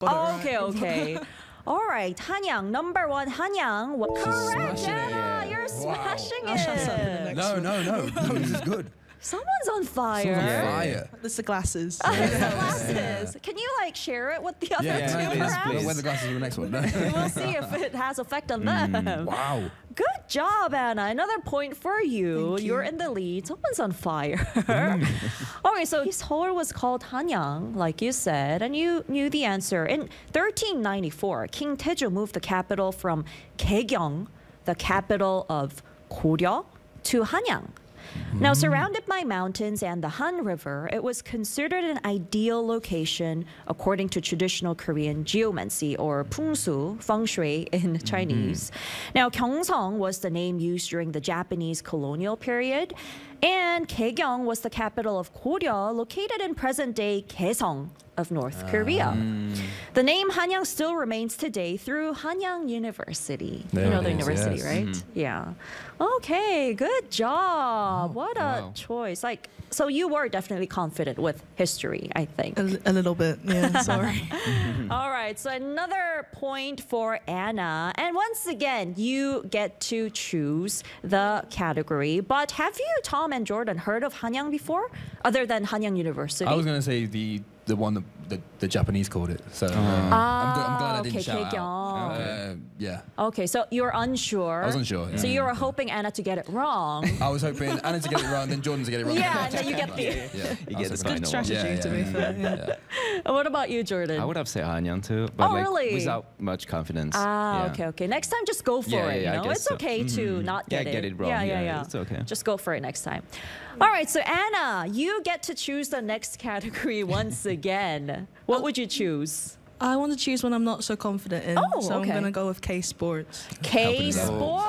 Oh, okay. All right, Hanyang, number one, Hanyang. Correct, Anna. You're smashing it. No, this is good. Someone's on fire. Fire. It's the glasses. Glasses. Can you share it with the other two, perhaps? I'll wear the glasses for the next one. We'll see if it has effect on them. Wow. Good job, Anna. Another point for you. You're in the lead. Someone's on fire. Okay, so Seoul was called Hanyang, like you said, and you knew the answer. In 1394, King Taejo moved the capital from Gaegyeong, the capital of Goryeo, to Hanyang. Now, surrounded by mountains and the Han River, it was considered an ideal location according to traditional Korean geomancy, or 풍수, feng shui in Chinese. Now, Gyeongsang was the name used during the Japanese colonial period, and Gaegyeong was the capital of Goryeo, located in present-day Kaesong of North Korea. The name Hanyang still remains today through Hanyang University. You know the university, right? Yeah. Okay, good job. What a choice. So you were definitely confident with history, I think. A little bit, yeah, sorry. All right, so another point for Anna. And once again, you get to choose the category. But have you, Tom and Jordan, heard of Hanyang before, other than Hanyang University? I was going to say the one that the Japanese called it. So I'm glad I didn't shout out. Yeah. Okay, so you're unsure. I was unsure. Yeah. So you were hoping Anna to get it wrong. I was hoping Anna to get it wrong, then Jordan to get it wrong. Yeah, and then you get the... You get the final Good strategy, to be fair. What about you, Jordan? I would have said Hanyang too, but really? without much confidence. Okay. Next time, just go for it. You know, it's okay to not get it. Get it wrong. Yeah. It's okay. Just go for it next time. All right, so Anna, you get to choose the next category once again. What would you choose? I want to choose one I'm not so confident in, so I'm okay. going to go with K-Sports. K-Sports.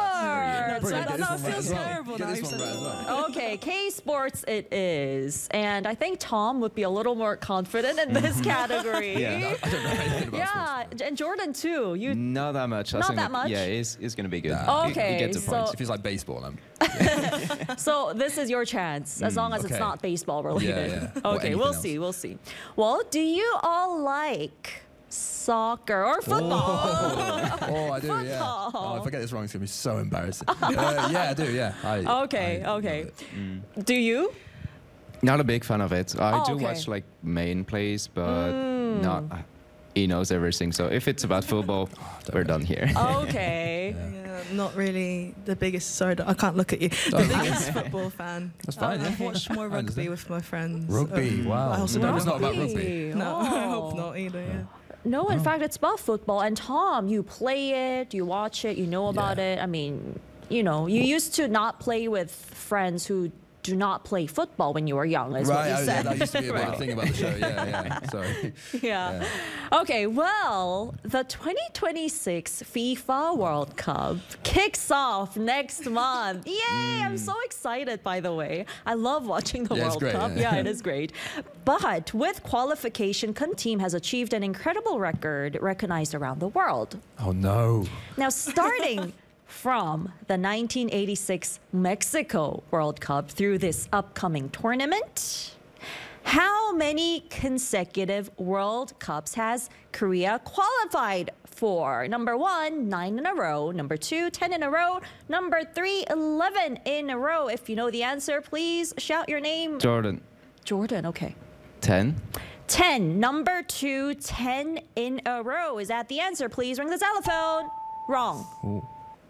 It feels terrible now. Okay, K-Sports it is. And I think Tom would be a little more confident in this category. I don't know anything about sports. And Jordan too. Not that much. Not that much? Yeah, it's going to be good. Okay, You get the points. It feels like baseball. So this is your chance, as long as it's not baseball related. Yeah. Okay, we'll see. Well, do you all like soccer or football? I do, yeah. Oh, if I get this wrong, it's going to be so embarrassing. Yeah, I do, yeah. Okay. Do you? Not a big fan of it. I do watch main plays, but not. He knows everything. So if it's about football, we're done here. Okay. Not really the biggest. Sorry, I can't look at you. The biggest football fan. That's fine. I've watched more rugby with my friends. Rugby, wow. I also don't It's not about rugby. No, I hope not either. Yeah. No, in fact, it's about football. And Tom, you play it, you watch it, you know about it. I mean, you used to not play with friends who do not play football when you were young, is what you said. That used to be a big thing about the show. Yeah. Sorry. Yeah. Okay, well, the 2026 FIFA World Cup kicks off next month. Yay! I'm so excited, by the way. I love watching the World Cup. Yeah, it is great. But with qualification, Kun team has achieved an incredible record recognized around the world. Oh, no. Now, starting from the 1986 Mexico World Cup through this upcoming tournament, how many consecutive World Cups has Korea qualified for? Number 1, 9 in a row. Number 2, 10 in a row. Number 3, 11 in a row. If you know the answer, please shout your name. Jordan, okay. 10. 10. Number 2, 10 in a row. Is that the answer? Please ring the telephone. Wrong. Ooh.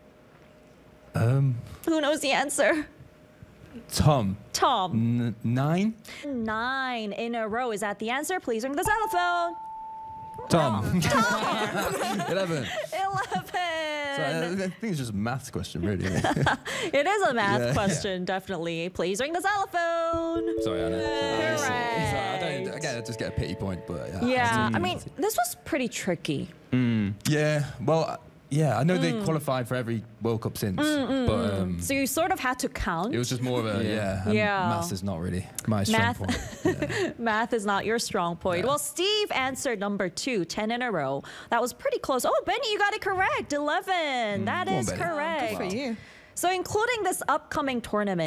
Who knows the answer? Tom. 9. 9 in a row. Is that the answer? Please ring the telephone. Tom. 11. 11. So I think it's just a maths question, really. It is a math question, definitely. Please ring the telephone. Sorry, Anna. Hooray. Again, I just get a pity point, but yeah. I mean, this was pretty tricky. Yeah. Well. Yeah, I know they qualified for every World Cup since, but so you sort of had to count. It was just more of a maths is not really my strong point. Math is not your strong point. Well, Steve answered number 2, 10 in a row. That was pretty close. Oh, Benny, you got it correct. 11. That is correct. Good for you. So including this upcoming tournament,